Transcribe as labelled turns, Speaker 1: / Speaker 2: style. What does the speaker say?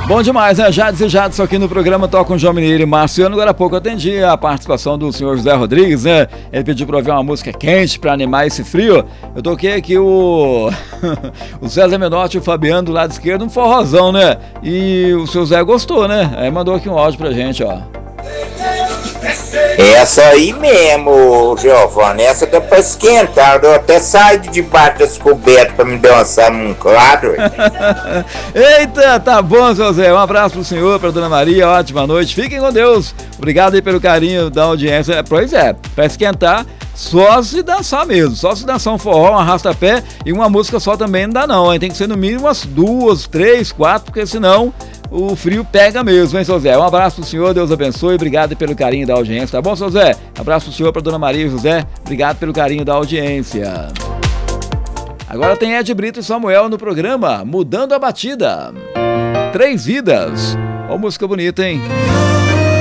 Speaker 1: Bom demais, né? Já desejado isso aqui no programa Toca com João Mineiro e Marciano. Agora há pouco eu atendi a participação do senhor José Rodrigues, né? Ele pediu pra ouvir uma música quente pra animar esse frio. Eu toquei aqui o César Menotti e o Fabiano do lado esquerdo, um forrozão, né? E o seu Zé gostou, né? Aí mandou aqui um áudio pra gente, ó.
Speaker 2: Essa aí mesmo, Giovanni, essa que é pra esquentar. Eu até saio de debaixo das cobertas pra me dançar num claro.
Speaker 1: Eita, tá bom, seu Zé. Um abraço pro senhor, pra dona Maria, ótima noite. Fiquem com Deus. Obrigado aí pelo carinho da audiência. Pois é, pra esquentar, só se dançar mesmo. Só se dançar um forró, um arrasta-pé e uma música só também não dá não, hein? Tem que ser no mínimo umas 2, 3, 4, porque senão o frio pega mesmo, hein, seu Zé? Um abraço pro senhor, Deus abençoe, obrigado pelo carinho da audiência, tá bom, seu Zé? Abraço pro senhor, pra dona Maria e José, obrigado pelo carinho da audiência. Agora tem Ed Brito e Samuel no programa Mudando a Batida. 3 Vidas. Ó, música bonita, hein?